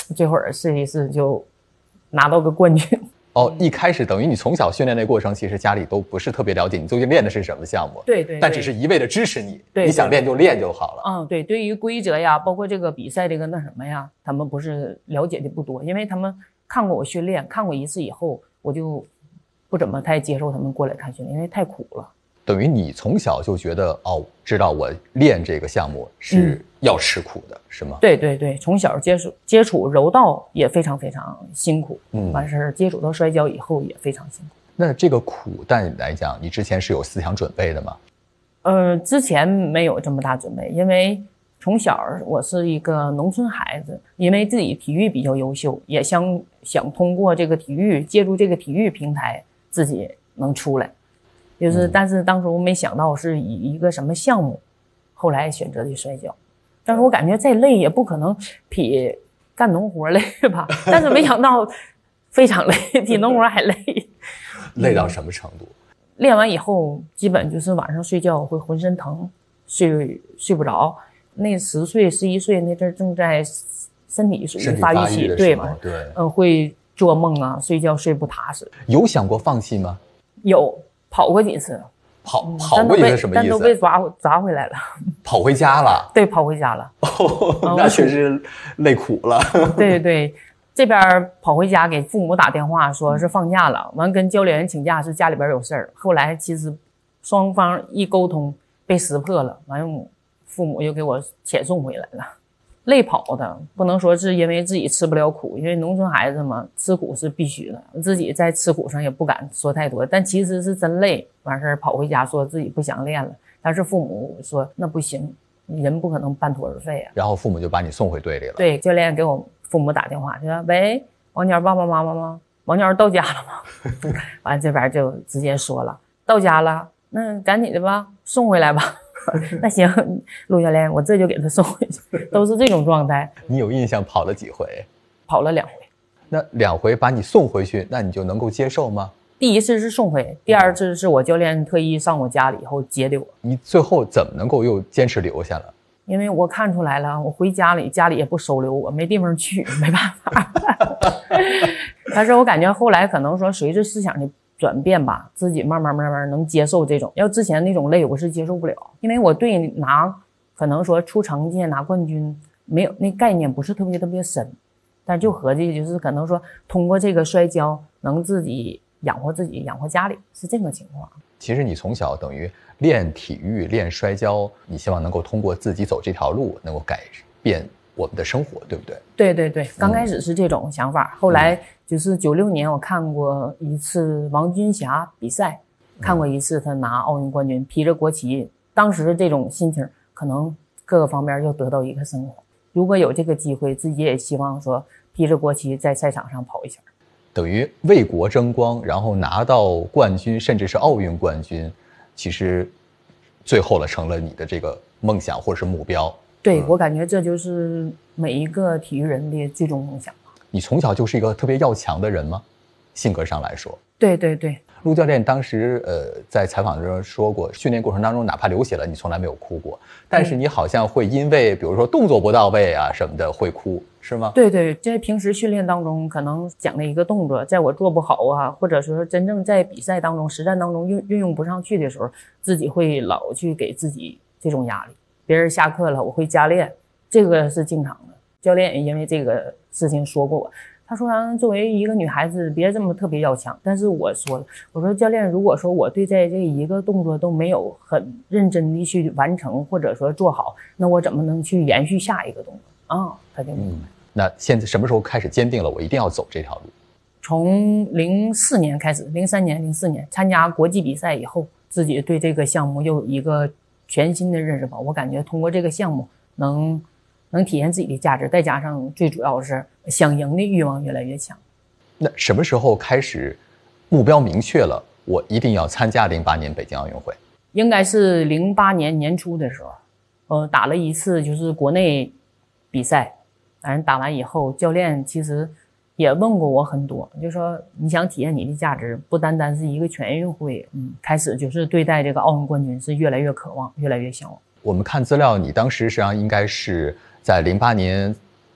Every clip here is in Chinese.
最后试一试就拿到个冠军。 哦，一开始等于你从小训练的过程，其实家里都不是特别了解你究竟练的是什么项目， 对， 但只是一味的支持你， 对， 你想练就练就好了。 对，对于规则呀，包括这个比赛这个那什么呀，他们不是了解的不多，因为他们看过我训练，看过一次以后，我就不怎么太接受他们过来看训练，因为太苦了。 等于你从小就觉得知道我练这个项目是要吃苦的，是吗？ 对对对，从小接触柔道也非常非常辛苦，完事接触到摔跤以后也非常辛苦。 那这个苦对你来讲，你之前是有思想准备的吗？ 之前没有这么大准备，因为从小我是一个农村孩子，因为自己体育比较优秀，也想通过这个体育，借助这个体育平台自己能出来。但是当时我没想到是以一个什么项目，后来选择的摔跤。但是我感觉再累也不可能比干农活累吧，但是没想到非常累，比农活还累。 累到什么程度？ 练完以后基本就是晚上睡觉会浑身疼，睡不着。那10岁11岁那阵正在身体属于发育期，对吧？ 对， 会做梦啊，睡觉睡不踏实。 有想过放弃吗？ 有，跑过几次。 跑过一次什么意思？ 但都被抓回来了。 跑回家了？ 对，跑回家了。 那确实累苦了。 对对，这边跑回家给父母打电话说是放假了，完跟教练员请假是家里边有事儿。后来其实双方一沟通被识破了，完父母又给我遣送回来了。累跑的，不能说是因为自己吃不了苦，因为农村孩子嘛，吃苦是必须的，自己在吃苦上也不敢说太多，但其实是真累。完事儿跑回家说自己不想练了，但是父母说那不行，人不可能半途而废啊。 然后父母就把你送回队里了。 对，教练给我父母打电话就说：“喂，王鸟爸爸妈妈吗？王鸟到家了吗？”完这边就直接说了：“到家了，那赶紧的吧，送回来吧。”那行，陆教练，我这就给他送回去，都是这种状态。 你有印象跑了几回？ 跑了2回。 那2回把你送回去，那你就能够接受吗？ 第一次是送回，第二次是我教练特意上我家里以后接的我。 你最后怎么能够又坚持留下了？ 因为我看出来了，我回家里也不收留我，没地方去，没办法。但是我感觉后来可能说随着思想的转变吧，自己慢慢能接受这种，要之前那种累我是接受不了，因为我对可能说出成绩拿冠军没有那概念不是特别深，但就合计就是可能说通过这个摔跤能自己养活自己养活家里，是这个情况。 其实你从小等于练体育练摔跤，你希望能够通过自己走这条路能够改变我们的生活，对不对？ 对对对，刚开始是这种想法，后来就是96年我看过一次王军霞比赛，看过一次他拿奥运冠军，披着国旗，当时这种心情可能各个方面要得到一个升华。如果有这个机会，自己也希望说披着国旗在赛场上跑一下， 等于为国争光，然后拿到冠军，甚至是奥运冠军，其实最后成了你的这个梦想或者是目标。 对，我感觉这就是每一个体育人的最终梦想。 你从小就是一个特别要强的人吗？性格上来说？ 对对对。 陆教练当时在采访的时候说过，训练过程当中哪怕流血了，你从来没有哭过，但是你好像会因为比如说动作不到位啊什么的会哭，是吗？ 对对，在平时训练当中可能讲的一个动作，在我做不好啊，或者说真正在比赛当中实战当中运用不上去的时候，自己会老去给自己这种压力。别人下课了我会加练，这个是经常的。教练也因为这个事情说过我，他说作为一个女孩子别这么特别要强，但是我说了，我说教练，如果说我对在这一个动作都没有很认真的去完成或者说做好，那我怎么能去延续下一个动作啊？他就明白。 那现在什么时候开始坚定了我一定要走这条路？ 从04年开始，03年04年参加国际比赛以后，自己对这个项目又有一个全新的认识吧。我感觉通过这个项目能体现自己的价值，再加上最主要是想赢的欲望越来越强。 那什么时候开始目标明确了，我一定要参加08年北京奥运会？ 应该是08年年初的时候，打了一次就是国内比赛，反正打完以后，教练其实也问过我很多，就说你想体验你的价值，不单单是一个全运会，开始就是对待这个奥运冠军是越来越渴望，越来越向往。 我们看资料，你当时实际上应该是在08年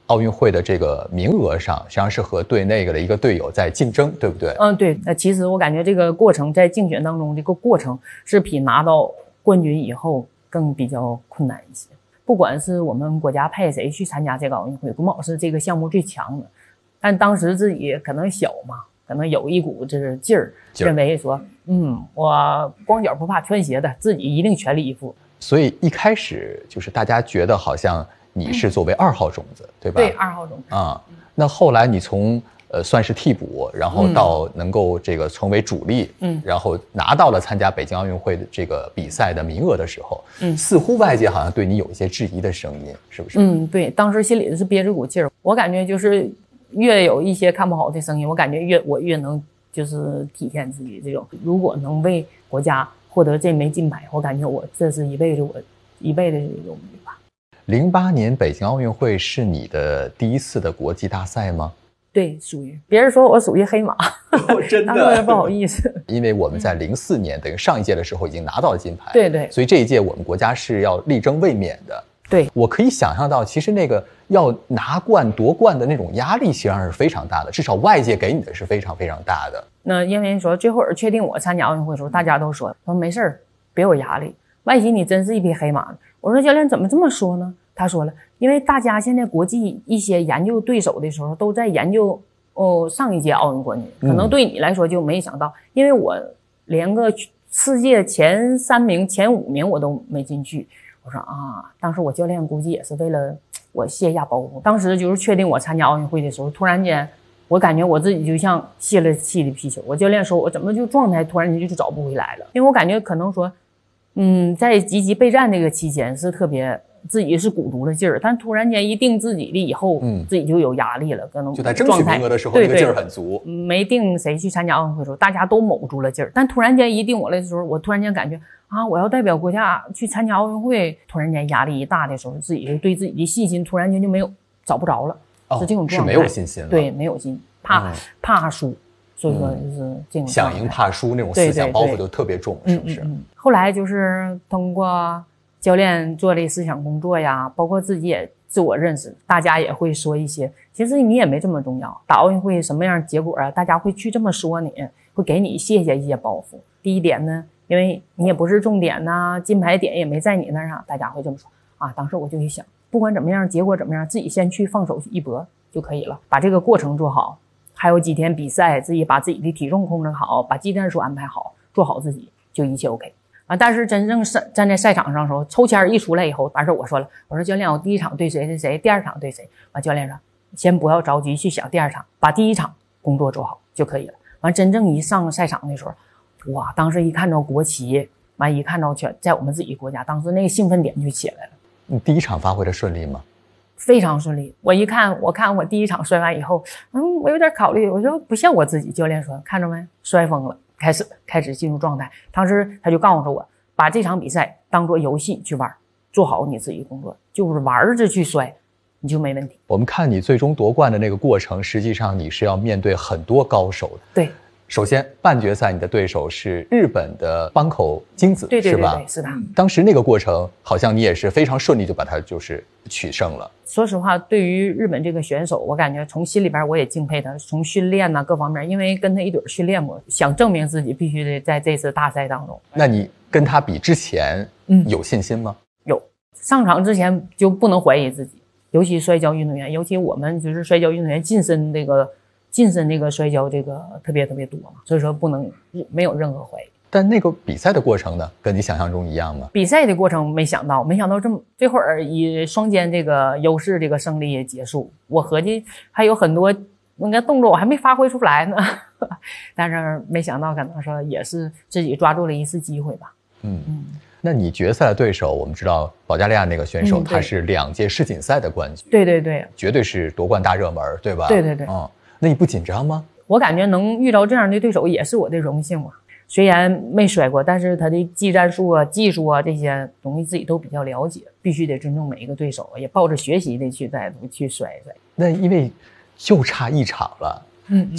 奥运会的这个名额上，实际上是和队内的一个队友在竞争，对不对？ 对。其实我感觉这个过程在竞选当中，这个过程是比拿到冠军以后更比较困难一些。不管是我们国家派谁去参加这个奥运会，国贸是这个项目最强的，但当时自己可能小嘛，可能有一股这个劲儿，认为说，我光脚不怕穿鞋的，自己一定全力以赴。 所以一开始就是大家觉得好像你是作为2号种子，对吧？ 对，2号种子啊。那后来你从算是替补，然后到能够这个成为主力，然后拿到了参加北京奥运会的这个比赛的名额的时候，似乎外界好像对你有一些质疑的声音，是不是？ 对，当时心里是憋着股劲儿，我感觉就是越有一些看不好的声音，我感觉越能就是体现自己这种，如果能为国家获得这枚金牌，我感觉我这是一辈子荣誉吧。 08年北京奥运会是你的第一次的国际大赛吗？ 对，属于别人说我属于黑马， 真的当时不好意思。 因为我们在04年等于上一届的时候已经拿到了金牌， 对， 所以这一届我们国家是要力争卫冕的。 对， 我可以想象到，其实那个要拿冠夺冠的那种压力，实际上是非常大的，至少外界给你的是非常非常大的。 那因为说最后确定我参加奥运会的时候，大家都说没事儿，别有压力，万一你真是一匹黑马。我说教练怎么这么说呢？他说了，因为大家现在国际一些研究对手的时候都在研究上一届奥运冠军，可能对你来说就没想到，因为我连个世界前3名、前5名我都没进去。我说当时我教练估计也是为了我卸下包袱。当时就是确定我参加奥运会的时候，突然间我感觉我自己就像泄了气的皮球。我教练说我怎么就状态突然间就找不回来了，因为我感觉可能说在积极备战这个期间是特别自己是鼓足了劲儿，但突然间一定自己的以后，自己就有压力了，可能就在争取名额的时候，那个劲儿很足。 没定谁去参加奥运会的时候，大家都卯住了劲儿，但突然间一定我来的时候，我突然间感觉我要代表国家去参加奥运会，突然间压力一大的时候，自己就对自己的信心突然间就找不着了，是这种状态， 是没有信心了， 对，没有信心，怕输。所以说就是这种想赢怕输那种思想包袱就特别重，是不是？ 后来就是通过教练做的思想工作呀，包括自己也自我认识，大家也会说一些，其实你也没这么重要，打奥运会什么样结果啊，大家会去这么说你，会给你卸下一些包袱。第一点呢，因为你也不是重点呐，金牌点也没在你那儿，大家会这么说当时我就一想，不管怎么样，结果怎么样，自己先去放手一搏就可以了，把这个过程做好。还有几天比赛，自己把自己的体重控制好，把技战术安排好，做好自己，就一切 OK。但是真正站在赛场上的时候，抽签一出来以后，完事我说了，我说教练，我第一场对谁谁谁，第2场对谁。教练说，先不要着急去想第2场，把第1场工作做好就可以了。真正一上赛场的时候，哇，当时一看到国旗，一看到在我们自己国家，当时那个兴奋点就起来了。 你第1场发挥的顺利吗？ 非常顺利。我看我第1场摔完以后，我有点考虑，我说不像我自己。教练说，看着没，摔疯了，开始进入状态。当时他就告诉我，把这场比赛当作游戏去玩，做好你自己的工作，就是玩着去摔，你就没问题。 我们看你最终夺冠的那个过程，实际上你是要面对很多高手的。 对。 首先，半决赛你的对手是日本的坂口京子， 对， 是吧？ 是的。 当时那个过程，好像你也是非常顺利就把它就是取胜了。 说实话，对于日本这个选手，我感觉从心里边我也敬佩他，从训练各方面，因为跟他一对训练过，想证明自己必须得在这次大赛当中。 那你跟他比之前，有信心吗？ 有，上场之前就不能怀疑自己，尤其摔跤运动员，尤其我们就是摔跤运动员近身这个摔跤这个特别多嘛，所以说没有任何怀疑。 但那个比赛的过程呢，跟你想象中一样吗？ 比赛的过程没想到这会儿以双肩这个优势这个胜利结束，我合计还有很多那个动作我还没发挥出来呢，但是没想到可能说也是自己抓住了一次机会吧。 那你决赛的对手，我们知道保加利亚那个选手，他是2届世锦赛的冠军， 对， 绝对是夺冠大热门，对吧？ 对， 那你不紧张吗？ 我感觉能遇到这样的对手也是我的荣幸嘛。虽然没摔过，但是他的技战术啊、技术啊这些东西自己都比较了解，必须得尊重每一个对手，也抱着学习的去摔。那因为就差1场了，就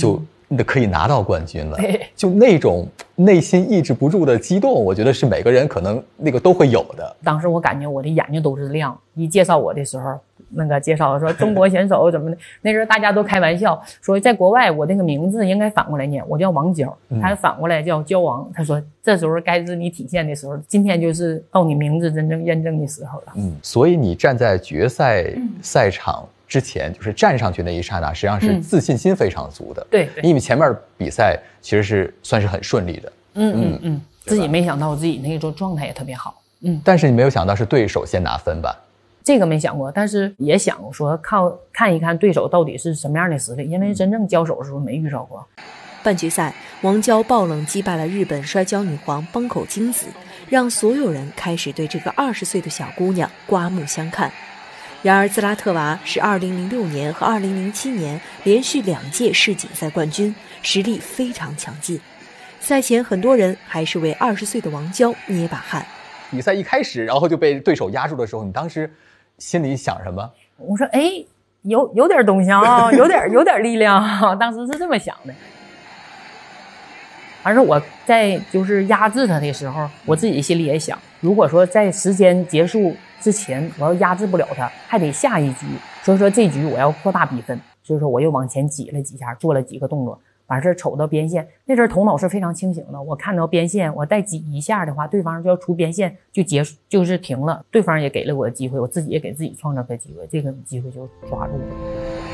可以拿到冠军了，就那种内心抑制不住的激动，我觉得是每个人可能那个都会有的。 当时我感觉我的眼睛都是亮，一介绍我的时候，那个介绍说中国选手怎么的，那时候大家都开玩笑说，在国外我那个名字应该反过来念，我叫王娇，他反过来叫娇王。他说这时候该是你体现的时候，今天就是到你名字真正验证的时候了。 所以你站在决赛赛场之前，就是站上去那一刹那，实际上是自信心非常足的。 对， 因为前面比赛其实是算是很顺利的。 自己没想到自己那种状态也特别好。 但是你没有想到是对手先拿分吧？ 这个没想过，但是也想说看一看对手到底是什么样的实力，因为真正交手的时候没遇到过。 半决赛，王娇爆冷击败了日本摔跤女皇崩口京子，让所有人开始对这个20岁的小姑娘刮目相看。然而，兹拉特娃是2006年和2007年连续2届世锦赛冠军，实力非常强劲。赛前很多人还是为20岁的王娇捏把汗。 比赛一开始，然后就被对手压住的时候，你当时心里想什么？ 我说，有点东西啊，有点力量啊，当时是这么想的。而是我在就是压制他的时候，我自己心里也想，如果说在时间结束之前我要压制不了他，还得下一局，所以说这局我要扩大比分，所以说我又往前挤了几下，做了几个动作，把这瞅到边线。那阵头脑是非常清醒的，我看到边线，我再挤一下的话，对方就要出边线就结束，就是停了。对方也给了我机会，我自己也给自己创造个机会，这个机会就抓住了。